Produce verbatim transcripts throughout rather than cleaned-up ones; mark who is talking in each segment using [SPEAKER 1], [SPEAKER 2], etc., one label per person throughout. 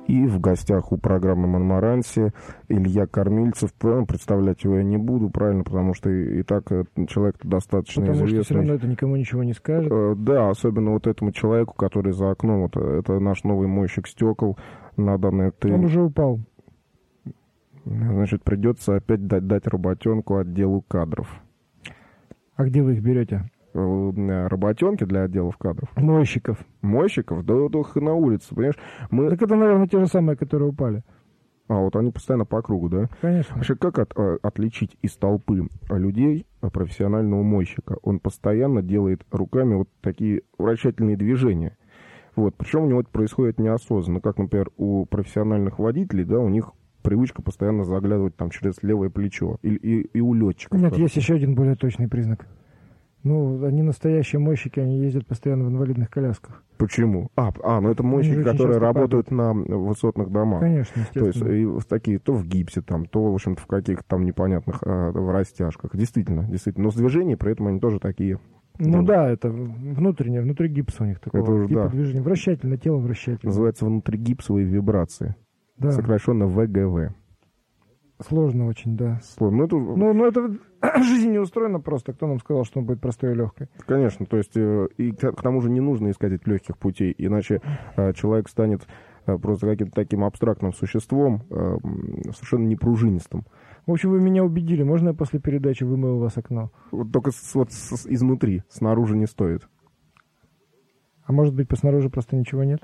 [SPEAKER 1] И в гостях у программы «Монмаранси» Илья Кормильцев. Представлять его я не буду, правильно, потому что и, и так человек достаточно
[SPEAKER 2] потому
[SPEAKER 1] известный.
[SPEAKER 2] Потому что все равно это никому ничего не скажет.
[SPEAKER 1] Да, особенно вот этому человеку, который за окном. Вот, это наш новый мойщик стекол. На данный ты...
[SPEAKER 2] Он уже упал.
[SPEAKER 1] Значит, придется опять дать, дать работенку отделу кадров.
[SPEAKER 2] А где вы их берете?
[SPEAKER 1] Работенки для отделов кадров.
[SPEAKER 2] Мойщиков.
[SPEAKER 1] Мойщиков? Да вот их на улице, понимаешь? Мы...
[SPEAKER 2] Так это, наверное, те же самые, которые упали.
[SPEAKER 1] А, вот они постоянно по кругу, да?
[SPEAKER 2] Конечно.
[SPEAKER 1] Вообще, как от, отличить из толпы людей профессионального мойщика? Он постоянно делает руками вот такие вращательные движения. Вот. Причем у него это происходит неосознанно. Как, например, у профессиональных водителей, да, у них привычка постоянно заглядывать там через левое плечо. И, и, и у летчиков.
[SPEAKER 2] Нет, есть еще один более точный признак. Ну, они настоящие мойщики, они ездят постоянно в инвалидных колясках.
[SPEAKER 1] Почему? А, а ну это мойщики, которые работают падают. на высотных домах.
[SPEAKER 2] Конечно, естественно.
[SPEAKER 1] То есть и такие, то в гипсе, там, то, в общем-то, в каких-то там непонятных а, в растяжках. Действительно, действительно. Но с движений при этом они тоже такие.
[SPEAKER 2] Ну да, да это внутреннее, внутри гипса у них такого это уже, типа да. движения. Вращательное, тело вращательное.
[SPEAKER 1] Называется внутригипсовые вибрации. Да. Сокращенно вэ гэ вэ.
[SPEAKER 2] Сложно очень, да.
[SPEAKER 1] Сложно. Ну, это...
[SPEAKER 2] Ну, ну, это жизнь не устроена просто. Кто нам сказал, что он будет простой и легкой?
[SPEAKER 1] Конечно, то есть и к тому же не нужно искать этих легких путей, иначе э, человек станет э, просто каким-то таким абстрактным существом, э, совершенно непружинистым.
[SPEAKER 2] В общем, вы меня убедили. Можно я после передачи вымою у вас окно?
[SPEAKER 1] Вот только с, вот с, изнутри, снаружи не стоит.
[SPEAKER 2] А может быть, снаружи просто ничего нет?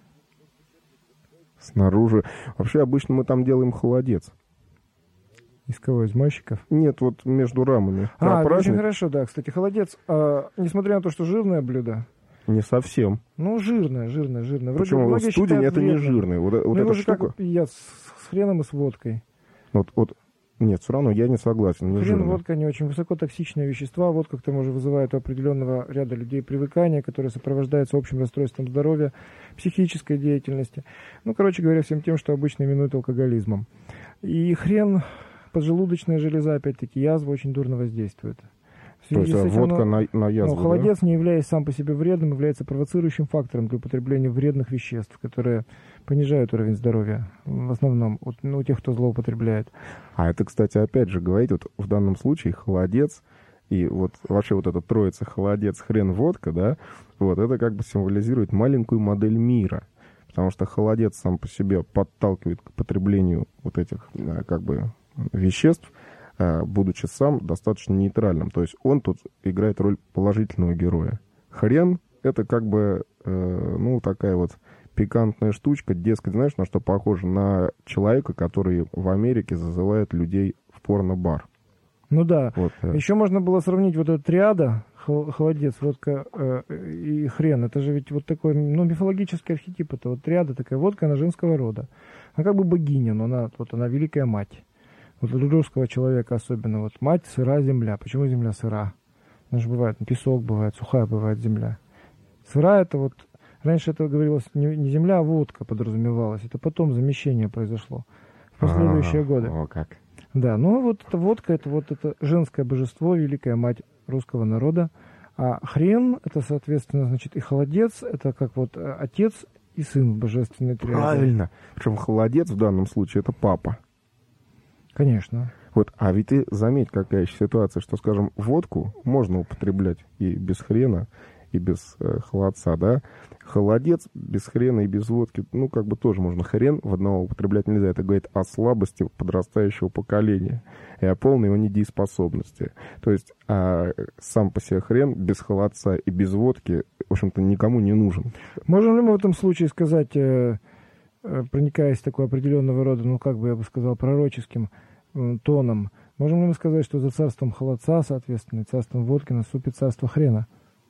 [SPEAKER 1] Снаружи... Вообще, обычно мы там делаем холодец.
[SPEAKER 2] Из кого? Из мойщиков?
[SPEAKER 1] Нет, вот между рамами.
[SPEAKER 2] А, это очень хорошо, да. Кстати, холодец, а, несмотря на то, что жирное блюдо...
[SPEAKER 1] Не совсем.
[SPEAKER 2] Ну, жирное, жирное, жирное. Вроде
[SPEAKER 1] Почему? Студень это
[SPEAKER 2] вредным.
[SPEAKER 1] не жирный. Вот, вот
[SPEAKER 2] ну,
[SPEAKER 1] эта
[SPEAKER 2] его же
[SPEAKER 1] штука...
[SPEAKER 2] как едят с, с хреном и с водкой.
[SPEAKER 1] Вот, вот. Нет, все равно я не согласен. Не
[SPEAKER 2] Хрен,
[SPEAKER 1] жирный.
[SPEAKER 2] водка не очень высокотоксичные вещества. Водка к тому же вызывает у определенного ряда людей привыкание, которое сопровождается общим расстройством здоровья, психической деятельности. Ну, короче говоря, всем тем, что обычно именуют алкоголизмом. И хрен... Поджелудочная железа, опять-таки, язва очень дурно воздействует.
[SPEAKER 1] То есть этим, водка на, на язву,
[SPEAKER 2] ну, холодец,
[SPEAKER 1] да?
[SPEAKER 2] не являясь сам по себе вредным, является провоцирующим фактором для употребления вредных веществ, которые понижают уровень здоровья, в основном у, ну, у тех, кто злоупотребляет.
[SPEAKER 1] А это, кстати, опять же, говорить, вот в данном случае холодец и вот вообще вот эта троица холодец, хрен, водка, да, вот это как бы символизирует маленькую модель мира. Потому что холодец сам по себе подталкивает к потреблению вот этих, как бы, веществ, будучи сам достаточно нейтральным. То есть он тут играет роль положительного героя. Хрен — это как бы, ну, такая вот пикантная штучка, дескать, знаешь, на что похоже? На человека, который в Америке зазывает людей в порно-бар.
[SPEAKER 2] Ну да.
[SPEAKER 1] Вот.
[SPEAKER 2] Еще можно было сравнить вот эту триада, холодец, водка э, и хрен. Это же ведь вот такой, ну, мифологический архетип. Это вот триада такая, водка, она женского рода. Она как бы богиня, но она, вот она великая мать. Вот для русского человека особенно. Вот мать, сыра, земля. Почему земля сыра? Она же бывает, песок бывает, сухая бывает земля. Сыра это вот, раньше это говорилось не, не земля, а водка подразумевалась. Это потом замещение произошло. В последующие
[SPEAKER 1] А,
[SPEAKER 2] годы.
[SPEAKER 1] О, как.
[SPEAKER 2] Да, ну вот эта водка, это вот это женское божество, великая мать русского народа. А хрен, это, соответственно, значит, и холодец, это как вот отец и сын в божественной триаде.
[SPEAKER 1] Правильно. Причем холодец в данном случае это папа.
[SPEAKER 2] Конечно.
[SPEAKER 1] Вот, а ведь ты заметь, какая еще ситуация, что, скажем, водку можно употреблять и без хрена, и без э, холодца, да? Холодец без хрена и без водки, ну, как бы тоже можно. Хрен в одного употреблять нельзя. Это говорит о слабости подрастающего поколения и о полной его недееспособности. То есть а, сам по себе хрен без холодца и без водки, в общем-то, никому не нужен.
[SPEAKER 2] Можем ли мы в этом случае сказать, э, э, проникаясь такой определенного рода, ну, как бы я бы сказал, пророческим э, тоном, можем ли мы сказать, что за царством холодца, соответственно, и царством водки наступит царство хрена?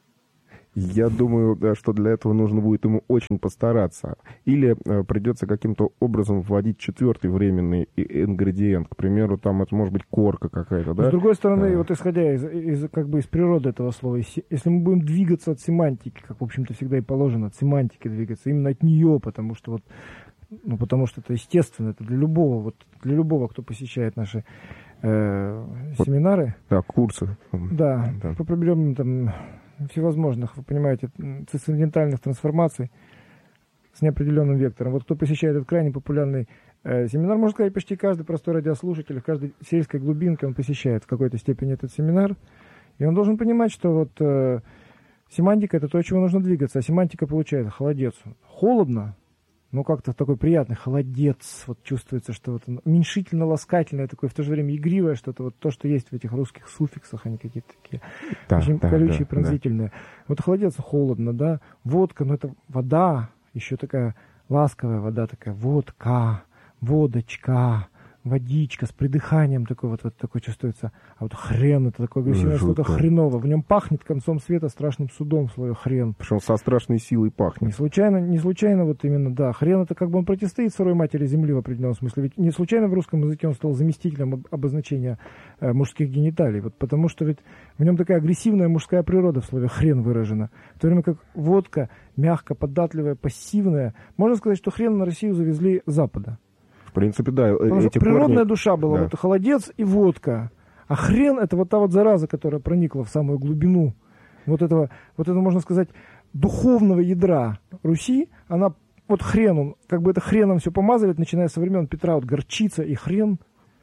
[SPEAKER 1] Я думаю, да, что для этого нужно будет ему очень постараться. Или э, придется каким-то образом вводить четвертый временный ингредиент. К примеру, там это может быть корка какая-то, да?
[SPEAKER 2] С другой стороны,
[SPEAKER 1] а...
[SPEAKER 2] вот исходя из, из, как бы из природы этого слова, если мы будем двигаться от семантики, как, в общем-то, всегда и положено, от семантики двигаться, именно от нее, потому что вот, ну, потому что это естественно, это для любого, вот, для любого, кто посещает наши э, вот, семинары.
[SPEAKER 1] Да, курсы.
[SPEAKER 2] Да, да. Проберем там... всевозможных, вы понимаете, трансцендентальных трансформаций. с неопределенным вектором. Вот кто посещает этот крайне популярный э, семинар, можно сказать, почти каждый простой радиослушатель, в каждой сельской глубинке он посещает в какой-то степени этот семинар. И он должен понимать, что вот э, семантика — это то, от чего нужно двигаться. А семантика получается холодец. Холодно, но как-то такой приятный холодец. Вот чувствуется, что вот уменьшительно-ласкательное такое, в то же время игривое что-то. Вот то, что есть в этих русских суффиксах, они какие-то такие да, очень да, колючие, да, пронзительные. Да. Вот холодец холодно, да. Водка, ну это вода, еще такая ласковая вода, такая водка, водочка, водичка с придыханием такой вот, вот такой чувствуется. А вот хрен — это такое агрессивное что-то хреново. В нем пахнет концом света, страшным судом свое хрен.
[SPEAKER 1] Причем со страшной силой пахнет.
[SPEAKER 2] Не случайно, не случайно вот именно, да. Хрен — это как бы он противостоит сырой матери земли в определенном смысле. Ведь не случайно в русском языке он стал заместителем обозначения э, мужских гениталий. Вот потому что ведь в нем такая агрессивная мужская природа в слове хрен выражена. В то время как водка мягко, податливая, пассивная. Можно сказать, что хрен на Россию завезли с Запада.
[SPEAKER 1] В принципе, да. Эти
[SPEAKER 2] природная
[SPEAKER 1] корни...
[SPEAKER 2] душа была, да. Вот холодец и водка. А хрен — это вот та вот зараза, которая проникла в самую глубину вот этого, вот это, можно сказать, духовного ядра Руси. Она, вот хрен, он, как бы это хреном все помазывает, начиная со времен Петра, вот горчица и хрен.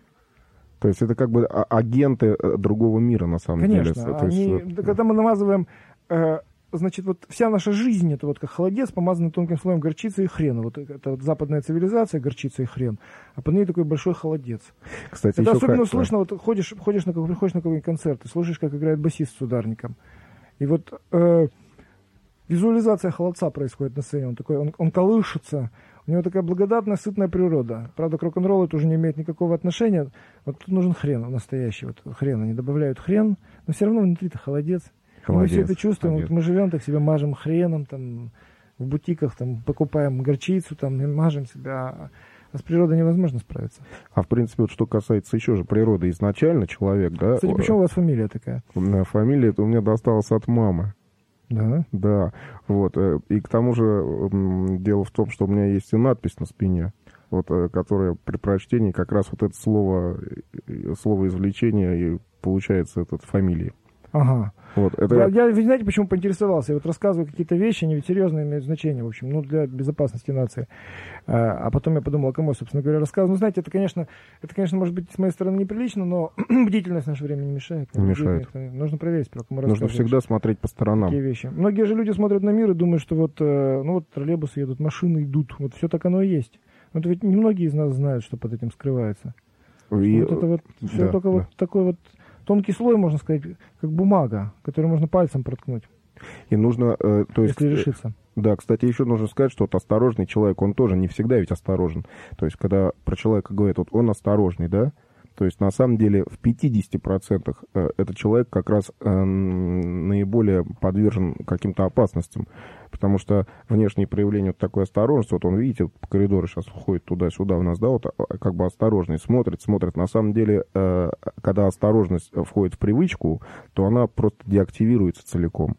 [SPEAKER 1] То есть это как бы агенты другого мира, на самом
[SPEAKER 2] Конечно,
[SPEAKER 1] деле.
[SPEAKER 2] Конечно.
[SPEAKER 1] Есть...
[SPEAKER 2] Когда мы намазываем... Э, Значит, вот вся наша жизнь — это вот как холодец, помазанный тонким слоем горчицы и хрена. Вот это вот западная цивилизация, горчица и хрен, а под ней такой большой холодец. Кстати, это особенно как... слышно, вот ходишь, ходишь на, приходишь на какой-нибудь концерт, и слушаешь, как играет басист с ударником. И вот э, визуализация холодца происходит на сцене. Он такой, он, он колышется, у него такая благодатная, сытная природа. Правда, к рок-н-роллу это уже не имеет никакого отношения. Вот тут нужен хрен настоящий, вот хрен. Они добавляют хрен, но все равно внутри-то холодец. Мы все это чувствуем, вот мы живем так, себя мажем хреном, там, в бутиках, там, покупаем горчицу, там, и мажем себя, а с природой невозможно справиться.
[SPEAKER 1] А в принципе, вот что касается еще же природы, изначально человек, да...
[SPEAKER 2] Кстати, почему у вас фамилия такая?
[SPEAKER 1] Фамилия это у меня досталась от мамы.
[SPEAKER 2] Да?
[SPEAKER 1] Да, вот, и к тому же дело в том, что у меня есть и надпись на спине, вот, которая при прочтении как раз вот это слово, слово извлечения и получается этот фамилии.
[SPEAKER 2] Ага.
[SPEAKER 1] Вот, это...
[SPEAKER 2] я, я, вы знаете, почему поинтересовался? Я вот рассказываю какие-то вещи, они ведь серьезные имеют значение, в общем, ну, для безопасности нации. А, а потом я подумал, а кому, собственно говоря, рассказываю. Ну, знаете, это, конечно, это, конечно, может быть, с моей стороны неприлично, но бдительность в наше время не мешает.
[SPEAKER 1] Не мешает.
[SPEAKER 2] Нужно проверить, про кому
[SPEAKER 1] Нужно всегда смотреть по сторонам.
[SPEAKER 2] Такие вещи. Многие же люди смотрят на мир и думают, что вот, ну, вот троллейбусы едут, машины идут. Вот все так оно и есть. Вот ведь немногие из нас знают, что под этим скрывается. И... Вот это вот все да, только да. вот такой вот тонкий слой, можно сказать, как бумага, которую можно пальцем проткнуть.
[SPEAKER 1] И нужно, э, то есть...
[SPEAKER 2] Если решиться.
[SPEAKER 1] Да, кстати, еще нужно сказать, что вот осторожный человек, он тоже не всегда ведь осторожен. То есть, когда про человека говорят, вот он осторожный, да, то есть, на самом деле, в пятидесяти процентах э, этот человек как раз э, наиболее подвержен каким-то опасностям. Потому что внешние проявления вот такой осторожности, вот он, видите, по коридору сейчас ходит туда-сюда у нас, да, вот как бы осторожный, смотрит, смотрит. На самом деле, э, когда осторожность входит в привычку, то она просто деактивируется целиком.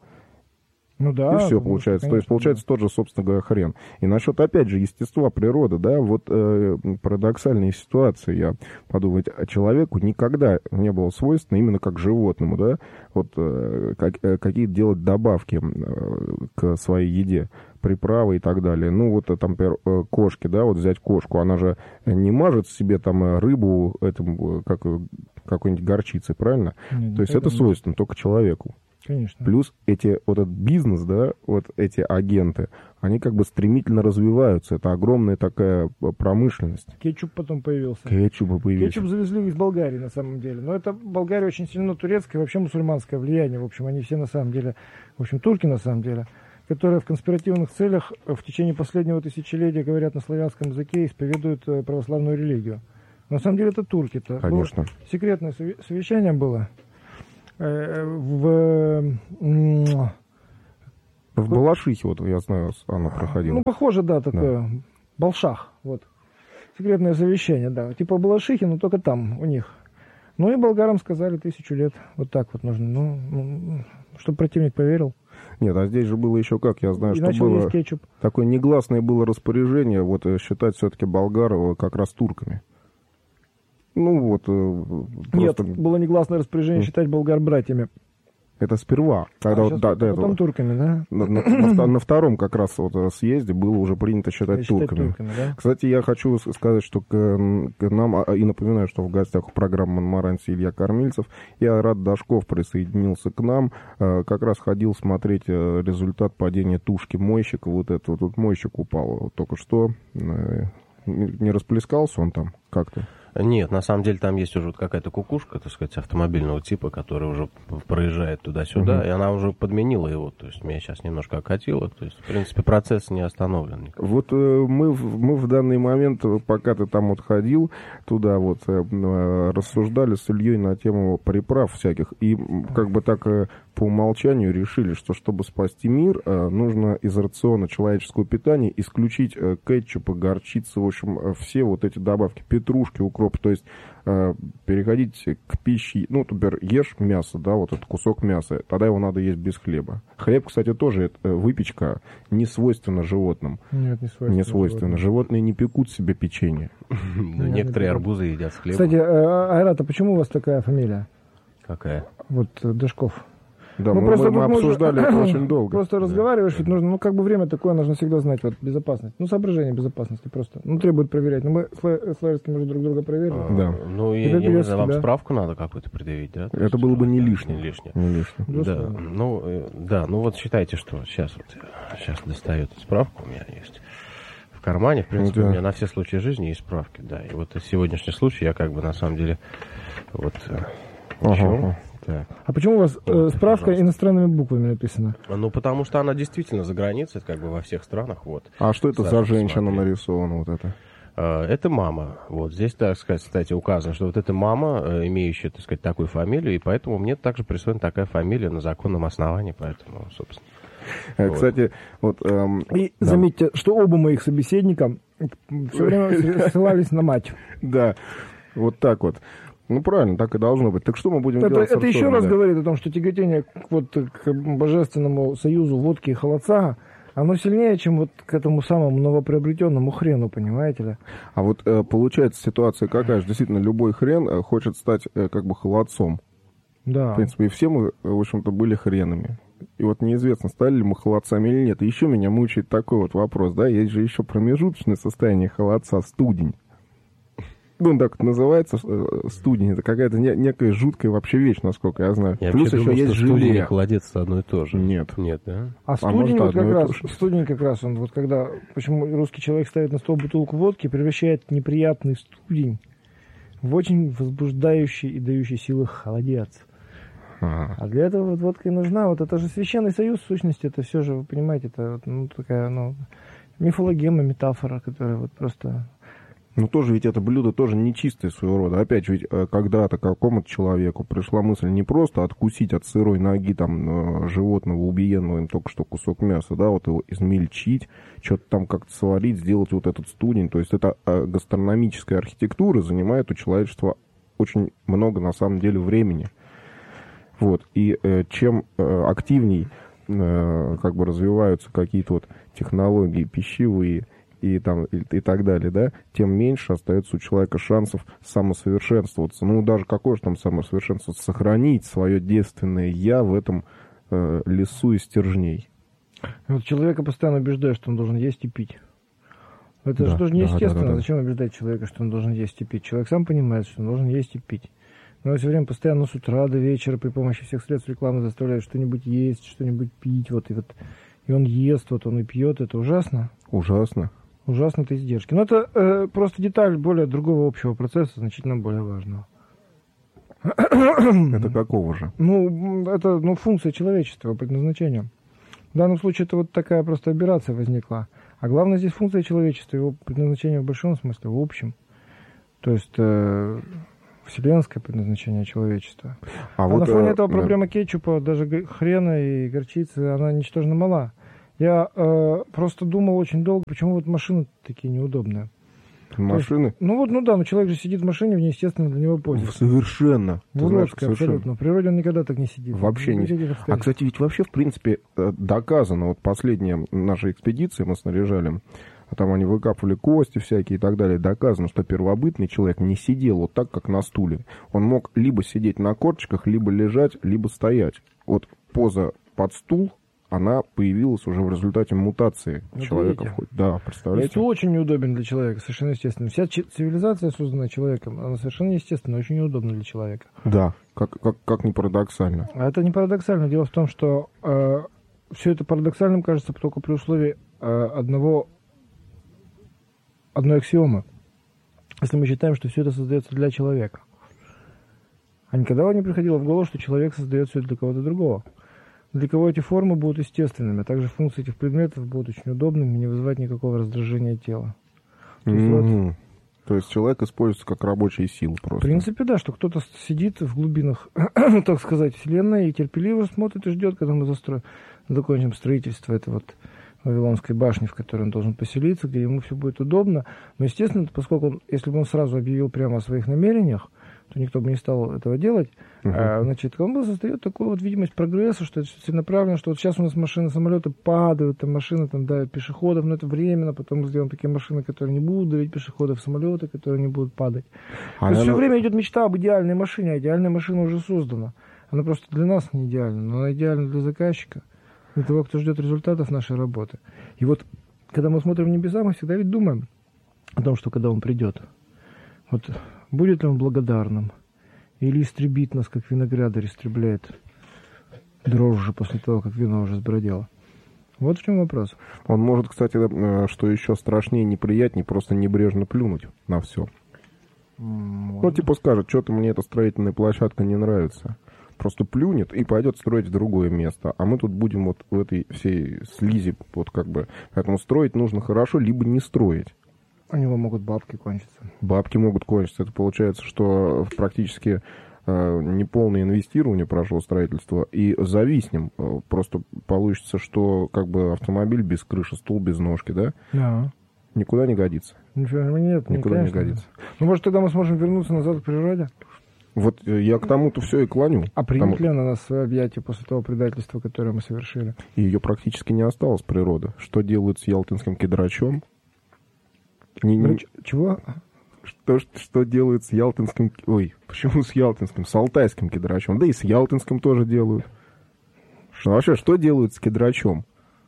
[SPEAKER 2] Ну да.
[SPEAKER 1] И все получается. Конечно, то есть получается да. тот же, собственно говоря, хрен. И насчет, опять же, естества природы, да, вот э, парадоксальные ситуации, я подумал, человеку никогда не было свойственно, именно как животному, да, вот э, как, э, какие-то делать добавки э, к своей еде, приправы и так далее. Ну, вот, там, например, кошки, да, вот взять кошку, она же не мажет себе там рыбу этим, как, какой-нибудь горчицей, правильно? Нет, то есть это свойственно только человеку.
[SPEAKER 2] Конечно.
[SPEAKER 1] Плюс эти, вот этот бизнес, да, вот эти агенты, они как бы стремительно развиваются. Это огромная такая промышленность.
[SPEAKER 2] Кетчуп потом появился.
[SPEAKER 1] Кетчуп появился.
[SPEAKER 2] Кетчуп завезли из Болгарии, на самом деле. Но это Болгария очень сильно турецкое, вообще мусульманское влияние. В общем, они все на самом деле, в общем, турки на самом деле, которые в конспиративных целях в течение последнего тысячелетия говорят на славянском языке и исповедуют православную религию. На самом деле это турки-то.
[SPEAKER 1] Конечно.
[SPEAKER 2] Было секретное совещание было. В,
[SPEAKER 1] в Балашихе, вот я знаю, она проходила.
[SPEAKER 2] Ну, похоже, да, такое. Да. Балшах, вот. Секретное совещание, да. Типа Балашихи, но только там, у них. Ну и болгарам сказали тысячу лет. Вот так вот нужно. Ну, ну чтобы противник поверил.
[SPEAKER 1] Нет, а здесь же было еще как, я знаю,
[SPEAKER 2] и
[SPEAKER 1] что было
[SPEAKER 2] кетчуп.
[SPEAKER 1] Такое негласное было распоряжение, вот считать все-таки болгар как раз турками. Ну вот. Просто...
[SPEAKER 2] Нет, было негласное распоряжение считать болгар братьями.
[SPEAKER 1] Это сперва. Когда
[SPEAKER 2] а
[SPEAKER 1] вот, да,
[SPEAKER 2] потом
[SPEAKER 1] этого,
[SPEAKER 2] турками, да?
[SPEAKER 1] На, на, на, на втором как раз вот съезде было уже принято считать, считать турками. турками да? Кстати, я хочу сказать, что к, к нам, и напоминаю, что в гостях у программы «Монмаранси» Илья Кормильцев, и Айрат Дашков присоединился к нам. Как раз ходил смотреть результат падения тушки мойщика. Вот это вот тут мойщик упал только что. Не расплескался он там как-то?
[SPEAKER 3] Нет, на самом деле там есть уже вот какая-то кукушка, так сказать, автомобильного типа, которая уже проезжает туда-сюда, uh-huh. и она уже подменила его, то есть меня сейчас немножко окатило, то есть, в принципе, процесс не остановлен. Никак.
[SPEAKER 1] Вот э, мы, мы в данный момент, пока ты там вот ходил, туда вот э, рассуждали с Ильей на тему приправ всяких, и как бы так э, по умолчанию решили, что чтобы спасти мир, э, нужно из рациона человеческого питания исключить э, кетчуп и горчицу, в общем, э, все вот эти добавки, петрушки, укроп, то есть э, переходить к пище, ну, например, ешь мясо, да, вот этот кусок мяса, тогда его надо есть без хлеба. Хлеб, кстати, тоже э, выпечка не свойственна животным.
[SPEAKER 2] Нет, не свойственно.
[SPEAKER 1] Не свойственно. Животные не пекут себе печенье.
[SPEAKER 3] Некоторые арбузы едят с хлебом.
[SPEAKER 2] Кстати, Айрат, а почему у вас такая фамилия?
[SPEAKER 3] Какая?
[SPEAKER 2] Вот Дашков.
[SPEAKER 1] Да, ну, мы, мы, мы обсуждали это очень долго.
[SPEAKER 2] Просто да. разговариваешь, ведь нужно, ну, как бы время такое, нужно всегда знать, вот, безопасность. Ну, соображение безопасности просто. Ну, требует проверять. Но мы с Лариским уже друг друга проверили.
[SPEAKER 3] А,
[SPEAKER 1] да.
[SPEAKER 3] Ну, я, я не знаю, вам да. справку надо какую-то предъявить, да?
[SPEAKER 1] Это было бы не лишнее.
[SPEAKER 3] Не лишнее.
[SPEAKER 1] Не лишнее.
[SPEAKER 3] Да, ну, да, ну вот считайте, что сейчас вот, сейчас достает справку, у меня есть в кармане, в принципе, да. у меня на все случаи жизни есть справки, да. И вот сегодняшний случай я как бы на самом деле вот...
[SPEAKER 1] Ага.
[SPEAKER 2] Так. А почему у вас э, справка пожалуйста. Иностранными буквами написана?
[SPEAKER 3] Ну, потому что она действительно за границей, как бы во всех странах. Вот.
[SPEAKER 1] А что это за женщина нарисована вот это?
[SPEAKER 3] Это мама. Вот здесь, так сказать, кстати, указано, что вот эта мама, имеющая, так сказать, такую фамилию, и поэтому мне также присвоена такая фамилия на законном основании, поэтому, собственно.
[SPEAKER 1] Кстати, вот... вот эм,
[SPEAKER 2] и да. заметьте, что оба моих собеседника все время ссылались на мать.
[SPEAKER 1] Да, вот так вот. Ну, правильно, так и должно быть. Так что мы будем
[SPEAKER 2] это,
[SPEAKER 1] делать?
[SPEAKER 2] Это еще раз да? говорит о том, что тяготение к, вот, к божественному союзу водки и холодца, оно сильнее, чем вот к этому самому новоприобретенному хрену, понимаете ли?
[SPEAKER 1] А вот э, получается ситуация какая же? Действительно, любой хрен э, хочет стать э, как бы холодцом.
[SPEAKER 2] Да.
[SPEAKER 1] В принципе, и все мы, в общем-то, были хренами. И вот неизвестно, стали ли мы холодцами или нет. И еще меня мучает такой вот вопрос, да, есть же еще промежуточное состояние холодца, студень. Ну, так вот называется, студень. Это какая-то не, некая жуткая вообще вещь, насколько я знаю.
[SPEAKER 3] Я
[SPEAKER 1] Плюс еще
[SPEAKER 3] думал,
[SPEAKER 1] есть желе.
[SPEAKER 3] Студень и холодец одно и то же.
[SPEAKER 1] Нет.
[SPEAKER 3] Нет, да?
[SPEAKER 2] А студень а вот как раз, студень как раз, он вот когда, почему русский человек ставит на стол бутылку водки, превращает неприятный студень в очень возбуждающий и дающий силы холодец. А, а для этого вот водка и нужна. Вот это же священный союз, в сущности, это все же, вы понимаете, это ну, такая, ну, мифологема, метафора, которая вот просто...
[SPEAKER 1] Ну, тоже ведь это блюдо тоже нечистое своего рода. Опять же, ведь когда-то какому-то человеку пришла мысль не просто откусить от сырой ноги там животного, убиенного им только что кусок мяса, да, вот его измельчить, что-то там как-то сварить, сделать вот этот студень. То есть это гастрономическая архитектура занимает у человечества очень много, на самом деле, времени. Вот. И э, чем э, активней э, как бы развиваются какие-то вот технологии пищевые, и, там, и, и так далее, да, тем меньше остается у человека шансов самосовершенствоваться. Ну, даже какое же там самосовершенствоваться? Сохранить свое девственное «я» в этом э, лесу из стержней.
[SPEAKER 2] Вот человека постоянно убеждают, что он должен есть и пить. Это да, же тоже неестественно. Да, да, да, да. Зачем убеждать человека, что он должен есть и пить? Человек сам понимает, что он должен есть и пить. Но все время постоянно с утра до вечера при помощи всех средств рекламы заставляют что-нибудь есть, что-нибудь пить. Вот, и, вот, и он ест, вот он и пьет. Это ужасно.
[SPEAKER 1] Ужасно.
[SPEAKER 2] Ужасно это издержки. Но это э, просто деталь более другого общего процесса, значительно более важного.
[SPEAKER 1] Это какого же?
[SPEAKER 2] Ну, это ну, функция человечества, предназначение. В данном случае это вот такая просто аберрация возникла. А главное здесь функция человечества, его предназначение в большом смысле, в общем. То есть э, вселенское предназначение человечества. А, а вот, на фоне э, этого проблема да. кетчупа, даже хрена и горчицы, она ничтожно мала. Я э, просто думал очень долго, почему вот машины такие неудобные.
[SPEAKER 1] Машины?
[SPEAKER 2] Есть, ну вот, ну да, но человек же сидит в машине в неестественной для него позе.
[SPEAKER 1] Совершенно.
[SPEAKER 2] В уродской, абсолютно. В природе он никогда так не сидит.
[SPEAKER 1] Вообще не сидит. А, кстати, ведь вообще, в принципе, доказано, вот последняя наша экспедиция, мы снаряжали там они выкапывали кости всякие и так далее, доказано, что первобытный человек не сидел вот так, как на стуле. Он мог либо сидеть на корточках, либо лежать, либо стоять. Вот поза под стул, она появилась уже в результате мутации
[SPEAKER 2] вот
[SPEAKER 1] человека.
[SPEAKER 2] видите?
[SPEAKER 1] Да, представляете?
[SPEAKER 2] Стул очень неудобен для человека, совершенно естественно. Вся цивилизация, созданная человеком, она совершенно естественно, очень неудобна для человека.
[SPEAKER 1] Да, как, как, как ни парадоксально.
[SPEAKER 2] А это не парадоксально. Дело в том, что э, все это парадоксальным кажется только при условии э, одного, одной аксиомы. Если мы считаем, что все это создается для человека. А никогда не приходило в голову, что человек создает все это для кого-то другого. Для кого эти формы будут естественными, а также функции этих предметов будут очень удобными и не вызывать никакого раздражения тела. То есть,
[SPEAKER 1] Mm-hmm.
[SPEAKER 2] вот,
[SPEAKER 1] То есть человек используется как рабочая сила просто.
[SPEAKER 2] в принципе, да, что кто-то сидит в глубинах, так сказать, вселенной и терпеливо смотрит и ждет, когда мы застроим, закончим строительство этой вот Вавилонской башни, в которой он должен поселиться, где ему все будет удобно. Но, естественно, поскольку он, если бы он сразу объявил прямо о своих намерениях, то никто бы не стал этого делать. Uh-huh. А, значит, он бы создает такую вот видимость прогресса, что это целенаправленно, что вот сейчас у нас машины, самолеты падают, там машины там давят пешеходов, но это временно, потом мы сделаем такие машины, которые не будут давить пешеходов, самолеты, которые не будут падать. А То есть все время идет мечта об идеальной машине, а идеальная машина уже создана. Она просто для нас не идеальна, но она идеальна для заказчика, для того, кто ждет результатов нашей работы. И вот, когда мы смотрим в небеса, мы всегда ведь думаем о том, что когда он придет, вот будет ли он благодарным или истребит нас, как виноградарь истребляет дрожжи после того, как вино уже сбродило. Вот в чем вопрос.
[SPEAKER 1] Он может, кстати, что еще страшнее, неприятнее, просто небрежно плюнуть на все. Может. Ну, типа скажет, что-то мне эта строительная площадка не нравится. Просто плюнет и пойдет строить в другое место. А мы тут будем вот в этой всей слизи, вот как бы. Поэтому строить нужно хорошо, либо не строить.
[SPEAKER 2] У него могут бабки кончиться.
[SPEAKER 1] Бабки могут кончиться. Это получается, что практически э, неполное инвестирование прошло строительство, и зависнем. Просто получится, что как бы автомобиль без крыши, стул без ножки, да?
[SPEAKER 2] Да.
[SPEAKER 1] Никуда не годится.
[SPEAKER 2] Нет,
[SPEAKER 1] никуда
[SPEAKER 2] не,
[SPEAKER 1] не годится.
[SPEAKER 2] Ну, может, тогда мы сможем вернуться назад к природе?
[SPEAKER 1] Вот я к тому-то все и клоню.
[SPEAKER 2] А примет
[SPEAKER 1] Потому...
[SPEAKER 2] ли она нас в свои объятия после того предательства, которое мы совершили?
[SPEAKER 1] И ее практически не осталось, природа. Что делают с ялтинским кедрачом? Не, не...
[SPEAKER 2] Чего?
[SPEAKER 1] Что, что делают с ялтинским... Ой, почему с ялтинским? С алтайским кедрачом. Да и с ялтинским тоже делают. Что, вообще, что делают с кедрачом?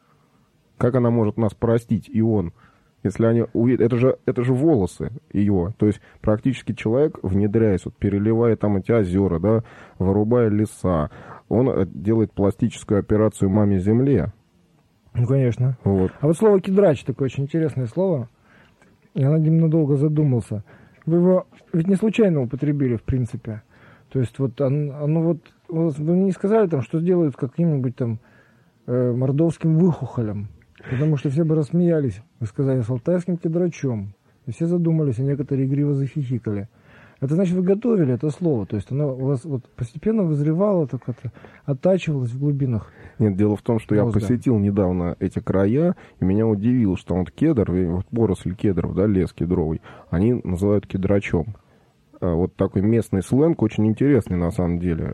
[SPEAKER 1] Как она может нас простить, и он? Если они увидят... Это же, это же волосы ее. То есть практически человек, внедряясь, вот, переливая там эти озера, да, вырубая леса, он делает пластическую операцию маме земле.
[SPEAKER 2] Ну, конечно.
[SPEAKER 1] Вот.
[SPEAKER 2] А вот слово «кедрач» такое очень интересное слово. Я над ним надолго задумался. Вы его ведь не случайно употребили, в принципе. То есть вот оно, оно вот... Вы мне не сказали, там, что делают каким-нибудь там э, мордовским выхухолем. Потому что все бы рассмеялись. Вы сказали, с алтайским кедрачом. И все задумались, а некоторые игриво захихикали. Это значит, вы готовили это слово. То есть оно у вас вот постепенно вызревало, так это оттачивалось в глубинах.
[SPEAKER 1] Нет, дело в том, что
[SPEAKER 2] мозга.
[SPEAKER 1] Я посетил недавно эти края, и меня удивило, что вот кедр, вот поросль кедров, да, лес кедровый, они называют кедрачом. Вот такой местный сленг, очень интересный на самом деле.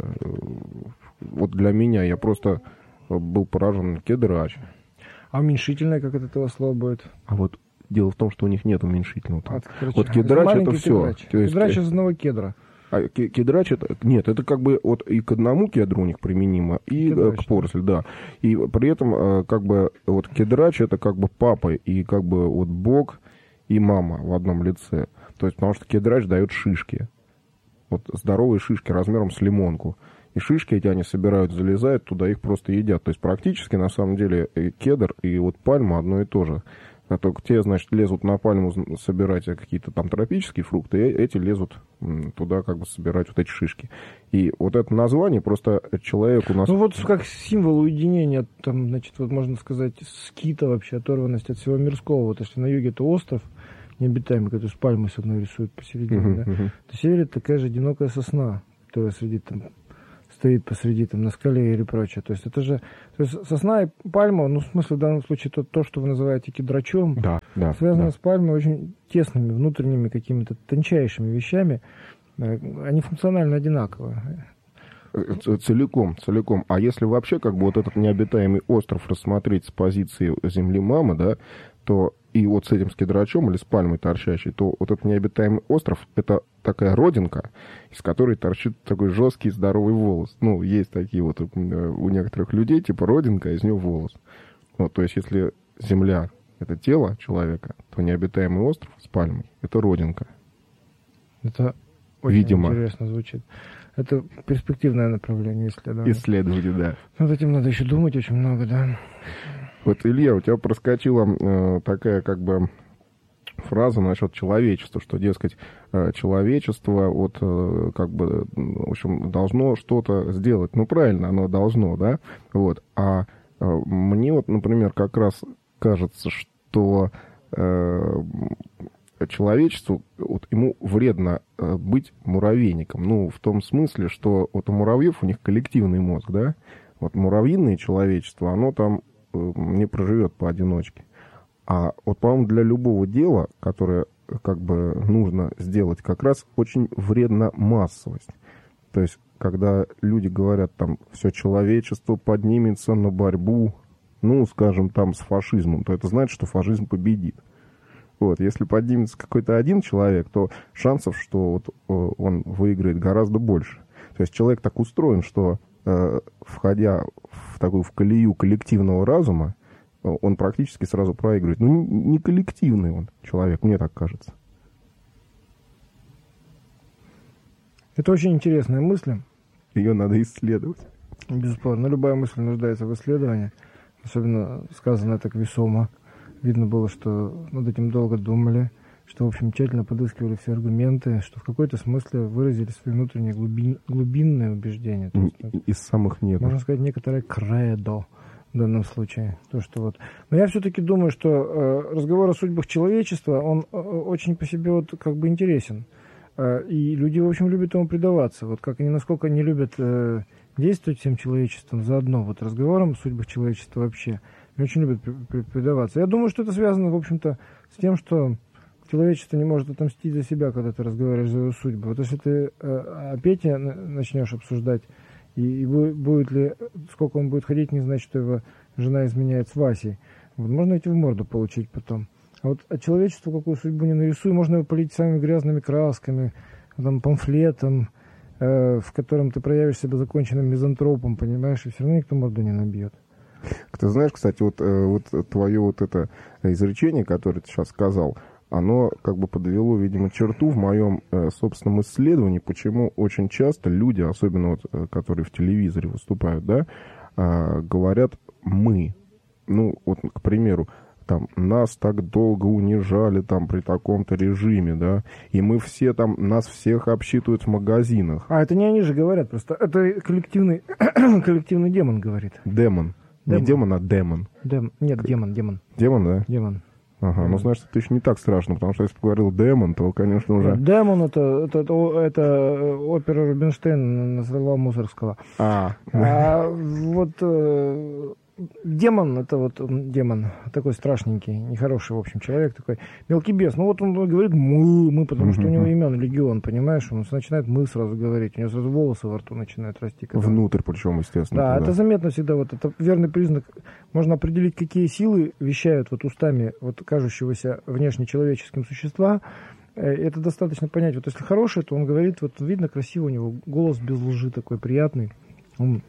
[SPEAKER 1] Вот для меня, я просто был поражен. Кедрач.
[SPEAKER 2] А уменьшительное, как от этого слова будет?
[SPEAKER 1] А вот дело в том, что у них нет уменьшительного.
[SPEAKER 2] А,
[SPEAKER 1] вот кедрач это, это все.
[SPEAKER 2] Кедрач, То есть, кедрач из одного кедра.
[SPEAKER 1] А кедрач это... Нет, это как бы вот и к одному кедру у них применимо, и кедрач, к поросли, да. И при этом как бы вот кедрач это как бы папа и как бы вот бог и мама в одном лице. То есть потому что кедрач дает шишки. Вот здоровые шишки размером с лимонку. И шишки эти они собирают, залезают туда, их просто едят. То есть практически на самом деле кедр и вот пальма одно и то же. А только те, значит, лезут на пальму собирать какие-то там тропические фрукты, и эти лезут туда как бы собирать вот эти шишки. И вот это название просто человек у нас...
[SPEAKER 2] Ну вот как символ уединения, там, значит, вот можно сказать, скита вообще, оторванность от всего мирского. Вот если на юге это остров необитаемый, который с пальмой с одной рисуют посередине, uh-huh, да, uh-huh. то север это такая же одинокая сосна, которая среди там... стоит посреди, там, на скале или прочее. То есть это же... То есть сосна и пальма, ну, в смысле, в данном случае, то, то что вы называете кедрачом,
[SPEAKER 1] да, да,
[SPEAKER 2] связано
[SPEAKER 1] да.
[SPEAKER 2] с пальмой очень тесными, внутренними какими-то тончайшими вещами. Они функционально одинаковые.
[SPEAKER 1] Целиком, целиком. А если вообще как бы вот этот необитаемый остров рассмотреть с позиции земли мамы, да, то и вот с этим скидрачом или с пальмой торчащей, то вот этот необитаемый остров — это такая родинка, из которой торчит такой жесткий здоровый волос. Ну, есть такие вот у некоторых людей, типа родинка, а из него волос. Вот, то есть если земля — это тело человека, то необитаемый остров с пальмой — это родинка.
[SPEAKER 2] Это очень
[SPEAKER 1] Видимо.
[SPEAKER 2] Интересно звучит. Это перспективное направление исследования.
[SPEAKER 1] Исследования, да.
[SPEAKER 2] Над этим надо еще думать очень много, да.
[SPEAKER 1] Вот, Илья, у тебя проскочила э, такая как бы фраза насчет человечества, что, дескать, э, человечество вот э, как бы, в общем, должно что-то сделать. Ну, правильно, оно должно, да? Вот. А э, мне вот, например, как раз кажется, что э, человечеству, вот, ему вредно э, быть муравейником. Ну, в том смысле, что вот у муравьев у них коллективный мозг, да? Вот муравьиное человечество, оно там э, не проживет поодиночке. А вот, по-моему, для любого дела, которое как бы нужно сделать, как раз очень вредна массовость. То есть, когда люди говорят, там, все человечество поднимется на борьбу, ну, скажем, там, с фашизмом, то это значит, что фашизм победит. Вот, если поднимется какой-то один человек, то шансов, что вот он выиграет, гораздо больше. То есть человек так устроен, что, э, входя в такую в колею коллективного разума, он практически сразу проигрывает. Ну, не коллективный он человек, мне так кажется.
[SPEAKER 2] Это очень интересная мысль.
[SPEAKER 1] Ее надо исследовать.
[SPEAKER 2] Бесспорно. Любая мысль нуждается в исследовании. Особенно сказано так весомо. Видно было, что над этим долго думали, что, в общем, тщательно подыскивали все аргументы, что в какой-то смысле выразили свои внутренние глубин, глубинные убеждения. То есть,
[SPEAKER 1] из самых нет.
[SPEAKER 2] Можно сказать, некоторое кредо в данном случае. То, что вот. Но я все-таки думаю, что э, разговор о судьбах человечества, он э, очень по себе вот как бы интересен. Э, и люди, в общем, любят ему предаваться. Вот как они, насколько они любят э, действовать всем человечеством заодно, вот разговором о судьбах человечества вообще. Очень любят предаваться. Я думаю, что это связано, в общем-то, с тем, что человечество не может отомстить за себя, когда ты разговариваешь за его судьбу. Вот если ты э, о Пете начнешь обсуждать, и, и будет ли, сколько он будет ходить, не значит, что его жена изменяет с Васей. Вот, можно идти в морду получить потом. А вот от человечества какую судьбу не нарисуй, можно его полить самыми грязными красками, там, памфлетом, э, в котором ты проявишь себя законченным мизантропом, понимаешь, и все равно никто морду не набьет.
[SPEAKER 1] Ты знаешь, кстати, вот, вот твое вот это изречение, которое ты сейчас сказал, оно как бы подвело, видимо, черту в моем э, собственном исследовании, почему очень часто люди, особенно вот, которые в телевизоре выступают, да, э, говорят «мы». Ну, вот, к примеру, там, нас так долго унижали там при таком-то режиме, да, и мы все там, нас всех обсчитывают в магазинах.
[SPEAKER 2] А это не они же говорят, просто это коллективный, коллективный демон говорит.
[SPEAKER 1] Демон. Не демон, а демон.
[SPEAKER 2] Дем... Нет, демон, демон.
[SPEAKER 1] Демон, да?
[SPEAKER 2] Демон.
[SPEAKER 1] Ага, демон. Ну, значит, это еще не так страшно, потому что если бы говорил демон, то, конечно, уже...
[SPEAKER 2] Демон это, это, это, это опера Рубинштейна «Назвала Мусоргского».
[SPEAKER 1] А,
[SPEAKER 2] а вот э, демон, это вот демон, такой страшненький, нехороший, в общем, человек такой, мелкий бес. Ну, вот он говорит «мы», «мы», потому что у него имен легион, понимаешь? Он начинает «мы» сразу говорить, у него сразу волосы во рту начинают расти. Когда...
[SPEAKER 1] Внутрь, причем, естественно.
[SPEAKER 2] Да,
[SPEAKER 1] туда.
[SPEAKER 2] Это заметно всегда, вот это верный признак. Можно определить, какие силы вещают вот устами вот кажущегося внешне человеческим существа. Это достаточно понять. Вот если хороший, то он говорит, вот видно, красиво у него, голос без лжи такой приятный. Он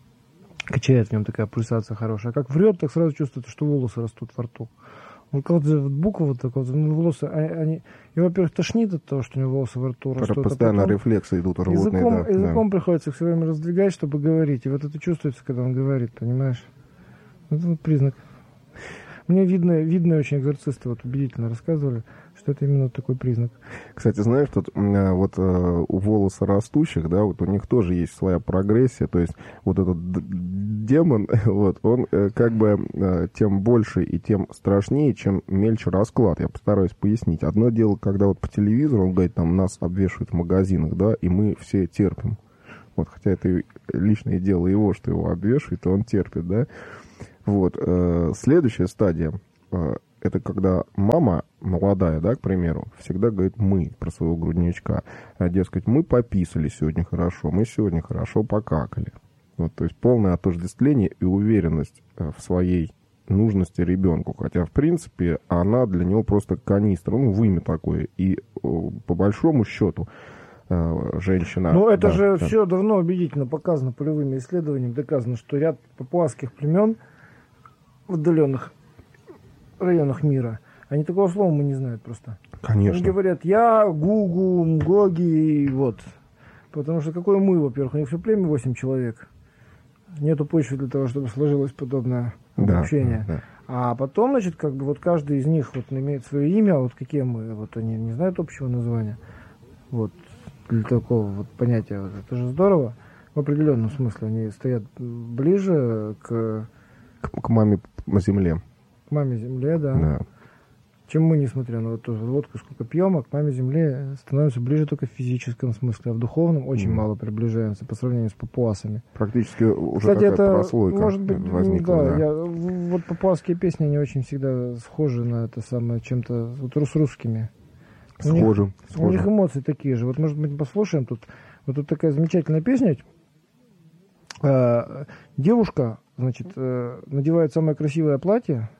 [SPEAKER 2] качает в нем такая пульсация хорошая. А как врет, так сразу чувствуется, что волосы растут во рту. Вот когда вот буква вот такая, вот, ну, волосы, они, и, во-первых, тошнит от того, что у него волосы во рту растут.
[SPEAKER 1] Постоянно
[SPEAKER 2] а потом
[SPEAKER 1] рефлексы идут рвотные.
[SPEAKER 2] Языком,
[SPEAKER 1] да,
[SPEAKER 2] языком
[SPEAKER 1] да.
[SPEAKER 2] приходится их все время раздвигать, чтобы говорить. И вот это чувствуется, когда он говорит, понимаешь? Это вот признак. Мне видно, видно очень экзорцисты вот убедительно рассказывали, что это именно такой признак.
[SPEAKER 1] Кстати, знаешь, тут вот у волоса растущих, да, вот у них тоже есть своя прогрессия, то есть вот этот демон, вот, он как бы тем больше и тем страшнее, чем мельче расклад. Я постараюсь пояснить. Одно дело, когда вот по телевизору он говорит, там, нас обвешивают в магазинах, да, и мы все терпим. Вот, хотя это личное дело его, что его обвешивают, и он терпит, да. Вот. Следующая стадия это когда мама молодая, да, к примеру, всегда говорит «мы» про своего грудничка. А, дескать, мы пописали сегодня хорошо, мы сегодня хорошо покакали. Вот, то есть полное отождествление и уверенность в своей нужности ребенку. Хотя, в принципе, она для него просто канистра, ну, вымя такое. И по большому счету женщина...
[SPEAKER 2] Ну, это
[SPEAKER 1] да,
[SPEAKER 2] же
[SPEAKER 1] да.
[SPEAKER 2] все давно убедительно показано полевыми исследованиями, доказано, что ряд папуасских племен в отдаленных районах мира, они такого слова мы не знают просто.
[SPEAKER 1] Конечно.
[SPEAKER 2] Они говорят «я», «гугу», «мгоги», вот. Потому что какое «мы», во-первых, у них все племя восемь человек. Нету почвы для того, чтобы сложилось подобное
[SPEAKER 1] да,
[SPEAKER 2] общение.
[SPEAKER 1] Да, да.
[SPEAKER 2] А потом, значит, как бы вот каждый из них вот имеет свое имя, а вот какие мы, вот они не знают общего названия. Вот для такого вот понятия, вот, это же здорово. В определенном смысле они стоят ближе к...
[SPEAKER 1] К, к маме земле.
[SPEAKER 2] К маме земле, да.
[SPEAKER 1] Да.
[SPEAKER 2] Чем мы, несмотря на вот тоже водку, сколько пьем, а к маме земле становимся ближе только в физическом смысле, а в духовном очень mm. мало приближаемся по сравнению с папуасами.
[SPEAKER 1] Практически уже
[SPEAKER 2] Кстати,
[SPEAKER 1] какая-то
[SPEAKER 2] это,
[SPEAKER 1] прослойка
[SPEAKER 2] может быть,
[SPEAKER 1] возникла.
[SPEAKER 2] Да,
[SPEAKER 1] да.
[SPEAKER 2] Я, вот папуасские песни, они очень всегда схожи на это самое, чем-то вот с русскими.
[SPEAKER 1] Схожи,
[SPEAKER 2] у них,
[SPEAKER 1] схожи.
[SPEAKER 2] У них эмоции такие же. Вот, может быть, послушаем тут. Вот тут такая замечательная песня. Э, девушка, значит, э, надевает самое красивое платье,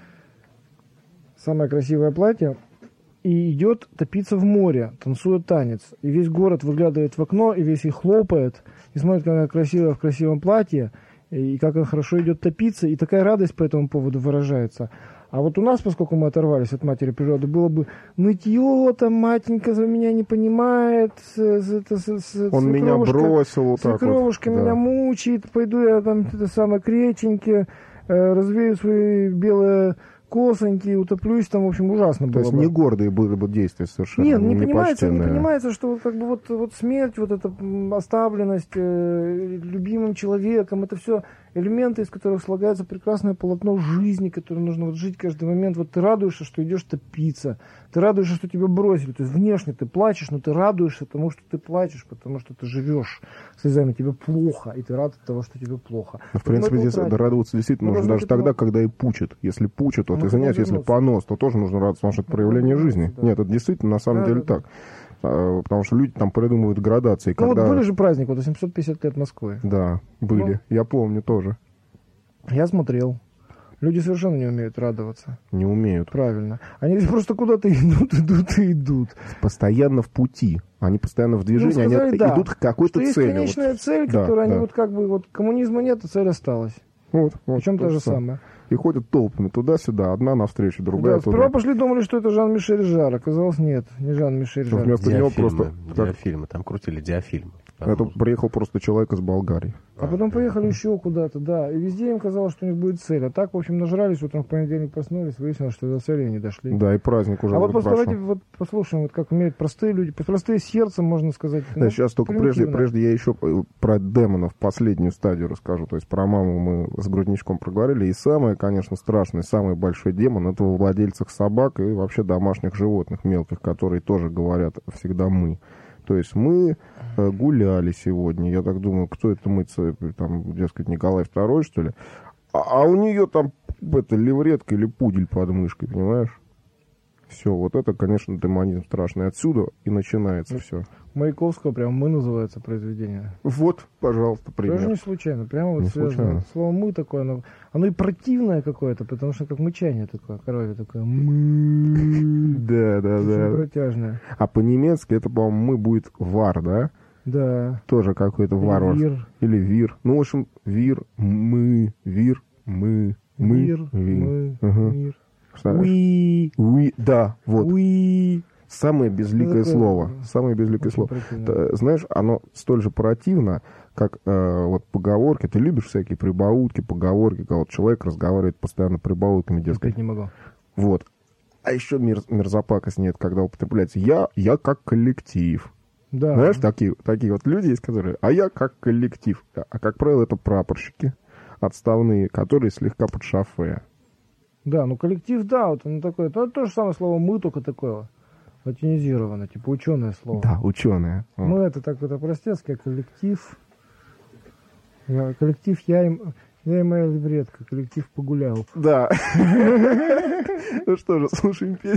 [SPEAKER 2] самое красивое платье, и идет топиться в море, танцует танец. И весь город выглядывает в окно, и весь их хлопает, и смотрит, как она красивая в красивом платье, и как она хорошо идет топиться, и такая радость по этому поводу выражается. А вот у нас, поскольку мы оторвались от матери природы, было бы нытье, там, матенька за меня не понимает, с, с, с, с,
[SPEAKER 1] он меня бросил вот так вот.
[SPEAKER 2] Свекровушка меня
[SPEAKER 1] да.
[SPEAKER 2] мучает, пойду я там, это самое, к реченьке, э, развею свои белые косоньки, утоплюсь, там, в общем, ужасно было.
[SPEAKER 1] То есть
[SPEAKER 2] бы.
[SPEAKER 1] не гордые были бы действия совершенно.
[SPEAKER 2] Нет, не понимается, не
[SPEAKER 1] почтенные.
[SPEAKER 2] понимается, что вот, как бы вот, вот смерть, вот эта оставленность э, любимым человеком, это все элементы, из которых слагается прекрасное полотно жизни, которое нужно вот жить каждый момент. Вот ты радуешься, что идешь топиться, ты радуешься, что тебя бросили. То есть внешне ты плачешь, но ты радуешься тому, что ты плачешь, потому что ты живешь слезами, тебе плохо, и ты рад от того, что тебе плохо.
[SPEAKER 1] Ну, в принципе, здесь
[SPEAKER 2] утратить.
[SPEAKER 1] радоваться действительно
[SPEAKER 2] Мы
[SPEAKER 1] нужно даже
[SPEAKER 2] этому...
[SPEAKER 1] тогда, когда и пучит. Если пучит, вот,
[SPEAKER 2] Мы
[SPEAKER 1] извиняюсь, если понос, то тоже нужно радоваться, потому что это проявление жизни.
[SPEAKER 2] Да.
[SPEAKER 1] Нет, это действительно на самом
[SPEAKER 2] да,
[SPEAKER 1] деле
[SPEAKER 2] да,
[SPEAKER 1] так. Да. Потому что люди там придумывают градации.
[SPEAKER 2] Ну
[SPEAKER 1] когда...
[SPEAKER 2] вот были же праздники, вот восемьсот пятьдесят лет Москвы.
[SPEAKER 1] Да, были.
[SPEAKER 2] Ну,
[SPEAKER 1] я помню тоже.
[SPEAKER 2] Я смотрел. Люди совершенно не умеют радоваться.
[SPEAKER 1] Не умеют.
[SPEAKER 2] Правильно. Они просто куда-то идут, идут и идут.
[SPEAKER 1] Постоянно в пути. Они постоянно в движении,
[SPEAKER 2] ну, сказали,
[SPEAKER 1] они
[SPEAKER 2] да,
[SPEAKER 1] идут к какой-то
[SPEAKER 2] что
[SPEAKER 1] цели.
[SPEAKER 2] Есть конечная
[SPEAKER 1] вот.
[SPEAKER 2] цель,
[SPEAKER 1] да,
[SPEAKER 2] которая
[SPEAKER 1] да.
[SPEAKER 2] они вот как бы, вот коммунизма нет, а цель осталась.
[SPEAKER 1] Вот, вот,
[SPEAKER 2] Причем то же самое.
[SPEAKER 1] И ходят толпами туда-сюда, одна навстречу, другая
[SPEAKER 2] Да,
[SPEAKER 1] туда.
[SPEAKER 2] сперва пошли, думали, что это Жан-Мишель Жар. Оказалось, нет, не Жан-Мишель Жар.
[SPEAKER 1] Вместо него просто...
[SPEAKER 3] Диафильмы, там крутили диафильмы.
[SPEAKER 1] Это приехал просто человек из Болгарии.
[SPEAKER 2] А потом поехали еще куда-то, да. И везде им казалось, что у них будет цель. А так, в общем, нажрались, утром в понедельник проснулись, выяснилось, что до цели не дошли.
[SPEAKER 1] Да, и праздник уже
[SPEAKER 2] А вот
[SPEAKER 1] прошел.
[SPEAKER 2] давайте вот послушаем, вот как умеют простые люди, простые сердцем, можно сказать.
[SPEAKER 1] Да, ну, сейчас только прежде,
[SPEAKER 2] примитивно.
[SPEAKER 1] прежде я еще про демонов последнюю стадию расскажу. То есть про маму мы с грудничком проговорили. И самое, конечно, страшное, самый большой демон — это во владельцах собак и вообще домашних животных мелких, которые тоже говорят всегда «мы». То есть мы э, гуляли сегодня, я так думаю, кто это мыться, там, дескать, Николай второй, что ли? А, а у нее там это, левретка или пудель под мышкой, понимаешь? Все, вот это, конечно, демонизм страшный. Отсюда и начинается все.
[SPEAKER 2] Маяковского прям «мы» называется произведение.
[SPEAKER 1] Вот, пожалуйста, пример.
[SPEAKER 2] Тоже не случайно, прямо вот
[SPEAKER 1] Не
[SPEAKER 2] связано.
[SPEAKER 1] случайно.
[SPEAKER 2] Слово «мы» такое, оно, оно и противное какое-то, потому что как мычание такое, коровье такое «мы».
[SPEAKER 1] Да, да,
[SPEAKER 2] Очень
[SPEAKER 1] да.
[SPEAKER 2] протяжное.
[SPEAKER 1] А по-немецки это, по-моему, «мы» будет «вар», да?
[SPEAKER 2] Да.
[SPEAKER 1] Тоже какой-то варвар.
[SPEAKER 2] Вир.
[SPEAKER 1] Или «вир». Ну, в общем, «вир», «мы», «вир», «мы», «мы»,
[SPEAKER 2] Мир, мы,
[SPEAKER 1] Ага.
[SPEAKER 2] мир.
[SPEAKER 1] Знаешь?
[SPEAKER 2] Уи.
[SPEAKER 1] Уи, да, вот.
[SPEAKER 2] Уи.
[SPEAKER 1] Самое безликое
[SPEAKER 2] Это
[SPEAKER 1] слово. Самое безликое
[SPEAKER 2] очень
[SPEAKER 1] слово.
[SPEAKER 2] противно.
[SPEAKER 1] Т- Знаешь, оно столь же противно, как э, вот поговорки. Ты любишь всякие прибаутки, поговорки, когда вот человек разговаривает постоянно прибаутками, дескать.
[SPEAKER 2] Опять не могу.
[SPEAKER 1] Вот. А еще мер, мерзопакость нет, когда употребляется «я», «я как коллектив».
[SPEAKER 2] Да.
[SPEAKER 1] Знаешь, такие, такие вот люди есть, которые «а я как коллектив». А, как правило, это прапорщики отставные, которые слегка под шофе.
[SPEAKER 2] Да, ну коллектив, да, вот оно такое. Ну, это то же самое слово «мы», только такое латинизировано, типа ученое слово.
[SPEAKER 1] Да, ученые.
[SPEAKER 2] Мы это так, это простецкий, а коллектив. Я, коллектив, я им... Я и моя либретка, коллектив погулял.
[SPEAKER 1] Да. Ну что же, слушаем песню.